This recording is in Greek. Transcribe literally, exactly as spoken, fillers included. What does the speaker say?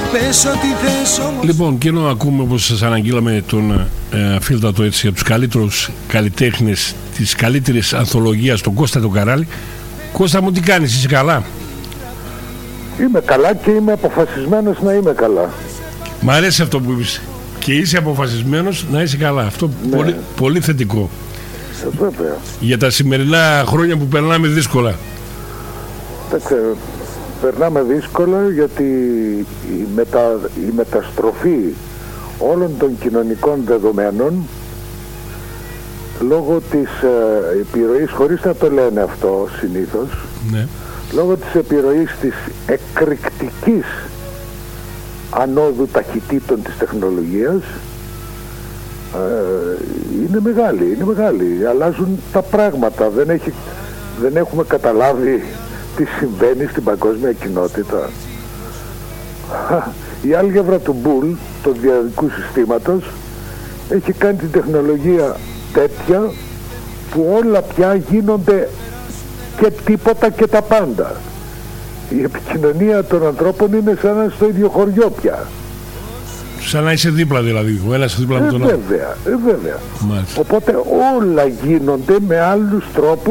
Πες ό,τι θες όμως. Λοιπόν, και ενώ ακούμε, όπως σας αναγγείλαμε, τον ε, Φίλτατο, έτσι, για τους καλύτερους καλλιτέχνες της καλύτερης ανθολογίας, τον Κώστα τον Καράλη. Κώστα μου, τι κάνεις, είσαι καλά? Είμαι καλά και είμαι αποφασισμένος να είμαι καλά. Μ' αρέσει αυτό που είπες. Και είσαι αποφασισμένος να είσαι καλά. Αυτό ναι. πολύ, πολύ θετικό. Βέβαια. Για τα σημερινά χρόνια που περνάμε δύσκολα. Εντάξει, περνάμε δύσκολα γιατί η, μετα, η μεταστροφή όλων των κοινωνικών δεδομένων λόγω της ε, επιρροής, χωρίς να το λένε αυτό συνήθως, ναι. λόγω της επιρροής της εκρηκτικής ανόδου ταχυτήτων της τεχνολογίας ε, είναι μεγάλη, είναι μεγάλη. Αλλάζουν τα πράγματα. Δεν, έχει, δεν έχουμε καταλάβει τι συμβαίνει στην παγκόσμια κοινότητα. Η άλγευρα του Μπουλ, του διαδικού συστήματος, έχει κάνει την τεχνολογία τέτοια που όλα πια γίνονται και τίποτα και τα πάντα. Η επικοινωνία των ανθρώπων είναι σαν να είναι στο ίδιο χωριό πια. Σαν να είσαι δίπλα δηλαδή, ο ένας δίπλα ε, με τον άλλο. Βέβαια, ε, βέβαια. Μάλιστα. Οπότε όλα γίνονται με άλλους τρόπους